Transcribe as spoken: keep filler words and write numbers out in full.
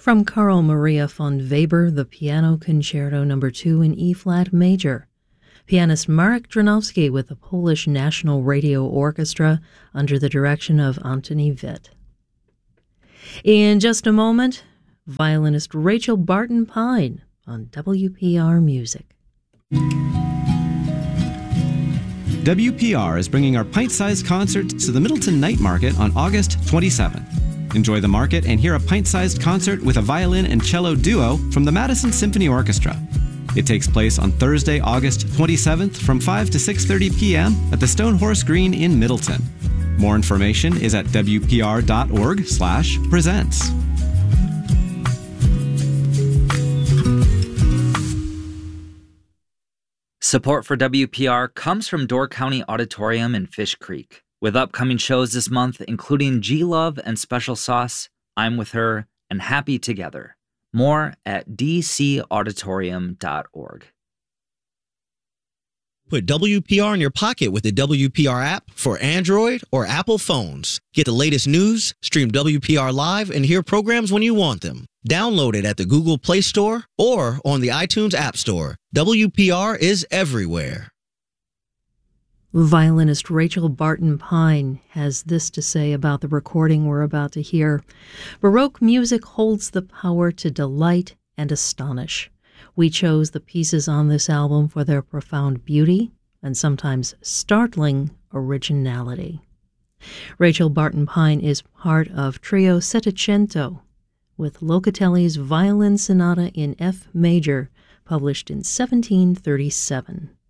From Carl Maria von Weber, the Piano Concerto Number two in E-flat major. Pianist Marek Dranowski with the Polish National Radio Orchestra under the direction of Antoni Witt. In just a moment, violinist Rachel Barton Pine on W P R Music. W P R is bringing our pint-sized concert to the Middleton Night Market on August twenty-seventh. Enjoy the market and hear a pint-sized concert with a violin and cello duo from the Madison Symphony Orchestra. It takes place on Thursday, August twenty-seventh from five to six thirty p.m. at the Stonehorse Green in Middleton. More information is at W P R dot org slash presents. Support for W P R comes from Door County Auditorium in Fish Creek. With upcoming shows this month, including G-Love and Special Sauce, I'm With Her, and Happy Together. More at d c auditorium dot org. Put W P R in your pocket with the W P R app for Android or Apple phones. Get the latest news, stream W P R live, and hear programs when you want them. Download it at the Google Play Store or on the iTunes App Store. W P R is everywhere. Violinist Rachel Barton Pine has this to say about the recording we're about to hear. Baroque music holds the power to delight and astonish. We chose the pieces on this album for their profound beauty and sometimes startling originality. Rachel Barton Pine is part of Trio Settecento with Locatelli's Violin Sonata in F major, published in seventeen thirty-seven.